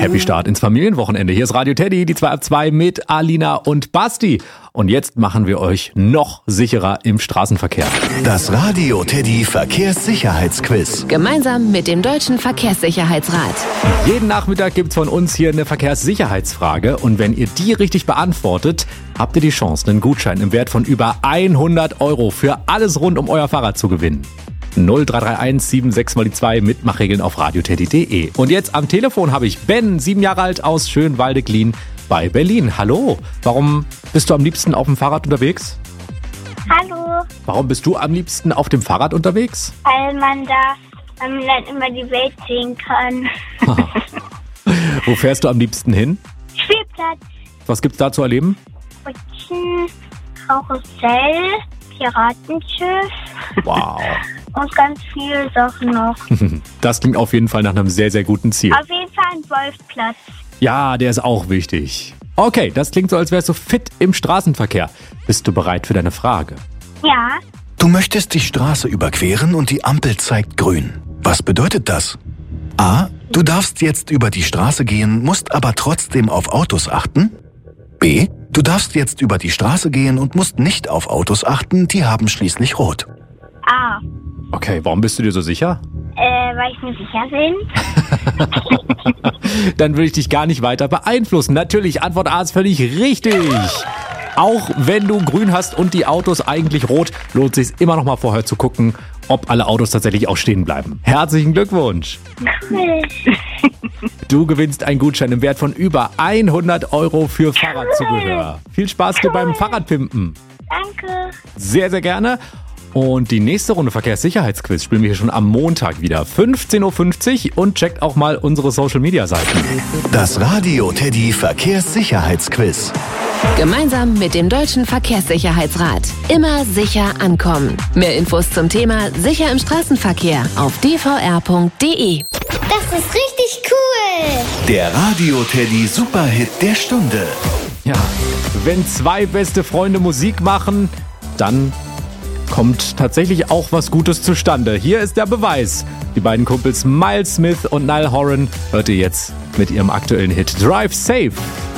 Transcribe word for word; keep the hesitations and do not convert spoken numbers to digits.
Happy Start ins Familienwochenende. Hier ist Radio Teddy, die zwei ab zwei mit Alina und Basti. Und jetzt machen wir euch noch sicherer im Straßenverkehr. Das Radio Teddy Verkehrssicherheitsquiz. Gemeinsam mit dem Deutschen Verkehrssicherheitsrat. Jeden Nachmittag gibt's von uns hier eine Verkehrssicherheitsfrage. Und wenn ihr die richtig beantwortet, habt ihr die Chance, einen Gutschein im Wert von über hundert Euro für alles rund um euer Fahrrad zu gewinnen. null drei drei eins sieben sechs mal die zwei, Mitmachregeln auf radioteddy punkt de. Und jetzt am Telefon habe ich Ben, sieben Jahre alt, aus Schönwalde-Glien bei Berlin. Hallo, warum bist du am liebsten auf dem Fahrrad unterwegs? Hallo, Warum bist du am liebsten auf dem Fahrrad unterwegs? weil man da ähm, dann immer die Welt sehen kann. Wo fährst du am liebsten hin? Spielplatz, Was gibt's da zu erleben? Brötchen, Karussell, Piratenschiff Wow. und ganz viele Sachen noch. Das klingt auf jeden Fall nach einem sehr, sehr guten Ziel. Auf jeden Fall ein Wolfplatz. Ja, der ist auch wichtig. Okay, das klingt so, als wärst du fit im Straßenverkehr. Bist du bereit für deine Frage? Ja, Du möchtest die Straße überqueren und die Ampel zeigt grün. Was bedeutet das? A. Du darfst jetzt über die Straße gehen, musst aber trotzdem auf Autos achten. B. Du darfst jetzt über die Straße gehen und musst nicht auf Autos achten, die haben schließlich rot. A, Okay, warum bist du dir so sicher? äh, weil ich mir sicher bin. Dann will ich dich gar nicht weiter beeinflussen. Natürlich, Antwort A ist völlig richtig. Auch wenn du grün hast und die Autos eigentlich rot, lohnt es sich immer noch mal vorher zu gucken, ob alle Autos tatsächlich auch stehen bleiben. Herzlichen Glückwunsch. Cool. Du gewinnst einen Gutschein im Wert von über hundert Euro für Fahrradzubehör. Viel Spaß dir beim Fahrradpimpen. Danke. Sehr, sehr gerne. Und die nächste Runde Verkehrssicherheitsquiz spielen wir hier schon am Montag wieder. fünfzehn Uhr fünfzig und checkt auch mal unsere Social-Media-Seiten. Das Radio Teddy Verkehrssicherheitsquiz. Gemeinsam mit dem Deutschen Verkehrssicherheitsrat. Immer sicher ankommen. Mehr Infos zum Thema Sicher im Straßenverkehr auf d v r punkt de. Das ist richtig cool. Der Radio Teddy Superhit der Stunde. Ja, wenn zwei beste Freunde Musik machen, dann kommt tatsächlich auch was Gutes zustande. Hier ist der Beweis. Die beiden Kumpels Miles Smith und Niall Horan hört ihr jetzt mit ihrem aktuellen Hit Drive Safe.